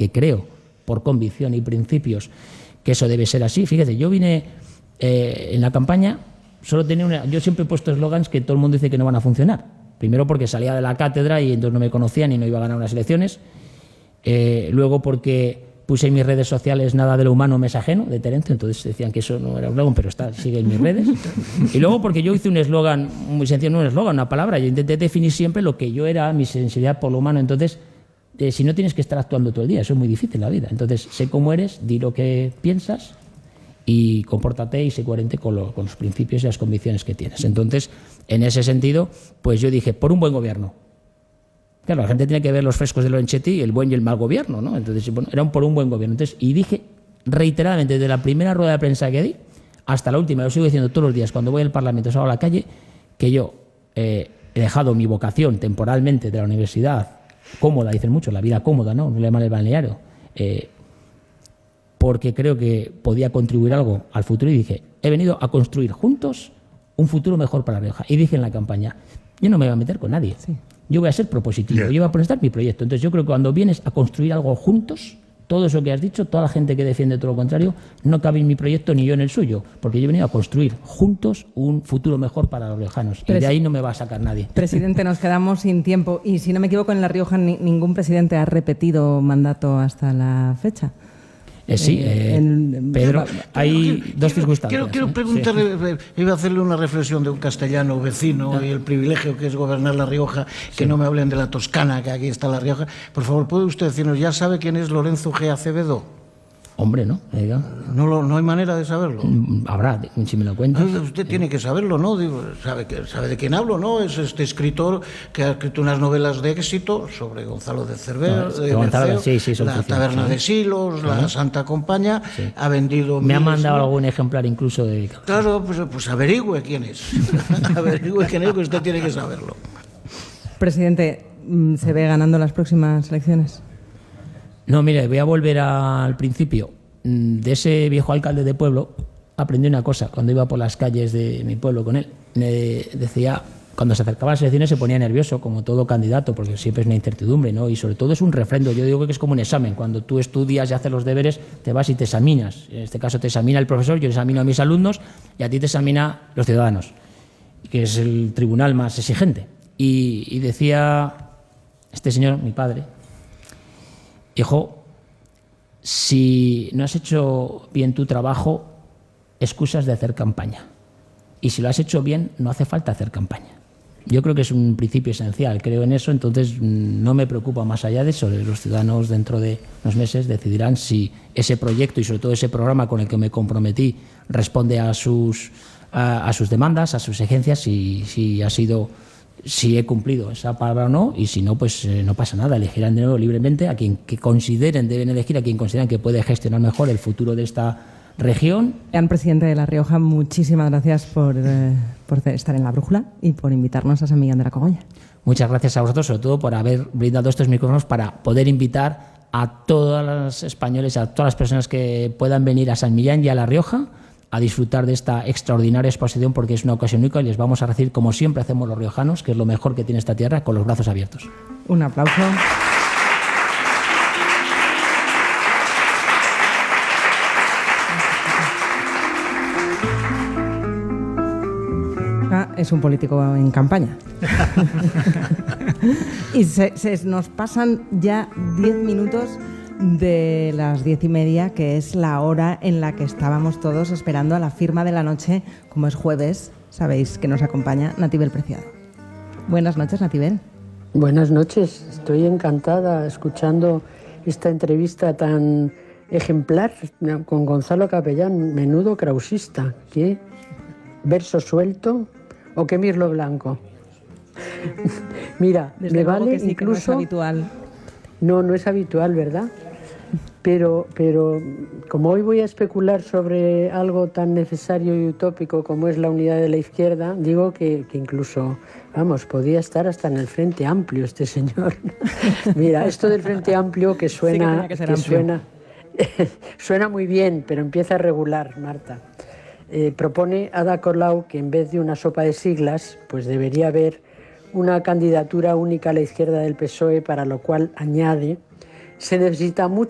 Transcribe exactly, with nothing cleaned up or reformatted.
porque creo, por convicción y principios, que eso debe ser así. Fíjate, yo vine eh, en la campaña, solo tenía una, yo siempre he puesto eslogans que todo el mundo dice que no van a funcionar. Primero porque salía de la cátedra y entonces no me conocían y no iba a ganar unas elecciones. Eh, luego porque puse en mis redes sociales nada de lo humano me es ajeno, de Terencio, entonces decían que eso no era un eslogan, pero está, sigue en mis redes. Y luego porque yo hice un eslogan, muy sencillo, no un eslogan, una palabra, yo intenté definir siempre lo que yo era, mi sensibilidad por lo humano, entonces eh, si no tienes que estar actuando todo el día, eso es muy difícil en la vida. Entonces sé cómo eres, di lo que piensas y compórtate y sé coherente con, lo, con los principios y las convicciones que tienes. Entonces, en ese sentido, pues yo dije, por un buen gobierno. Claro, la gente tiene que ver los frescos de Lorenzetti, el buen y el mal gobierno, ¿no? Entonces, bueno, era un por un buen gobierno. Entonces, y dije reiteradamente, desde la primera rueda de prensa que di hasta la última, lo sigo diciendo todos los días, cuando voy al Parlamento, salgo a la calle, que yo eh, he dejado mi vocación temporalmente de la universidad, cómoda, dicen mucho, la vida cómoda, ¿no? No le llaman el balneario, eh, porque creo que podía contribuir algo al futuro y dije, he venido a construir juntos un futuro mejor para La Rioja. Y dije en la campaña, yo no me voy a meter con nadie, sí. Yo voy a ser propositivo, yo voy a presentar mi proyecto. Entonces yo creo que cuando vienes a construir algo juntos, todo eso que has dicho, toda la gente que defiende todo lo contrario, no cabe en mi proyecto ni yo en el suyo, porque yo he venido a construir juntos un futuro mejor para los riojanos. Y de ahí no me va a sacar nadie. Presidente, nos quedamos sin tiempo. Y si no me equivoco, en La Rioja ni, ningún presidente ha repetido mandato hasta la fecha. Eh, sí, eh, en, Pedro, pero, hay pero, dos quiero, circunstancias. Quiero, quiero ¿eh? preguntarle, sí. Iba a hacerle una reflexión de un castellano vecino ah. y el privilegio que es gobernar La Rioja, que sí. No me hablen de la Toscana, que aquí está La Rioja. Por favor, ¿puede usted decirnos, ya sabe quién es Lorenzo G. Acevedo? Hombre, ¿no? No, lo, no hay manera de saberlo. Habrá, si me lo cuentas. Usted tiene que saberlo, ¿no? Digo, sabe, que, sabe de quién hablo, ¿no? Es este escritor que ha escrito unas novelas de éxito sobre Gonzalo de Cervera, no, de Berceo, sí, sí, La Taberna sí. de Silos, sí. La Santa Compañía. Sí. Ha vendido... Me ha mandado ¿no? algún ejemplar incluso de... Claro, pues, pues averigüe quién es. Averigüe quién es, que usted tiene que saberlo. Presidente, ¿se ve ganando las próximas elecciones? No, mire, voy a volver al principio. De ese viejo alcalde de pueblo aprendí una cosa. Cuando iba por las calles de mi pueblo con él, me decía, cuando se acercaban las elecciones se ponía nervioso, como todo candidato, porque siempre es una incertidumbre, ¿no? Y sobre todo es un refrendo. Yo digo que es como un examen. Cuando tú estudias y haces los deberes, te vas y te examinas. En este caso te examina el profesor, yo examino a mis alumnos y a ti te examina los ciudadanos, que es el tribunal más exigente. Y, y decía este señor, mi padre, hijo, si no has hecho bien tu trabajo, excusas de hacer campaña. Y si lo has hecho bien, no hace falta hacer campaña. Yo creo que es un principio esencial, creo en eso, entonces no me preocupa más allá de eso. Los ciudadanos dentro de unos meses decidirán si ese proyecto y sobre todo ese programa con el que me comprometí responde a sus, a, a sus demandas, a sus exigencias, si, si ha sido... si he cumplido esa palabra o no, y si no, pues eh, no pasa nada, elegirán de nuevo libremente a quien que consideren, deben elegir a quien consideran que puede gestionar mejor el futuro de esta región. Señor presidente de La Rioja, muchísimas gracias por, eh, por estar en La Brújula y por invitarnos a San Millán de la Cogolla. Muchas gracias a vosotros, sobre todo por haber brindado estos micrófonos para poder invitar a todos los españoles, a todas las personas que puedan venir a San Millán y a La Rioja a disfrutar de esta extraordinaria exposición, porque es una ocasión única y les vamos a recibir, como siempre hacemos los riojanos, que es lo mejor que tiene esta tierra, con los brazos abiertos. Un aplauso. Ah, es un político en campaña. Y se, se nos pasan ya diez minutos de las diez y media, que es la hora en la que estábamos todos esperando a la firma de la noche. Como es jueves, sabéis que nos acompaña Natibel Preciado. Buenas noches, Natibel. Buenas noches, estoy encantada escuchando esta entrevista tan ejemplar con Gonzalo Capellán. Menudo krausista, qué verso suelto o qué mirlo blanco. Mira, desde me luego vale que sí, incluso... que no es habitual. No, no es habitual, ¿verdad? Pero, pero como hoy voy a especular sobre algo tan necesario y utópico como es la unidad de la izquierda, digo que, que incluso, vamos, podía estar hasta en el Frente Amplio este señor. Mira, esto del Frente Amplio que suena, sí que, que, que suena, suena muy bien, pero empieza a regular, Marta. Eh, propone Ada Colau que en vez de una sopa de siglas, pues debería haber una candidatura única a la izquierda del P S O E, para lo cual añade, se necesita mucho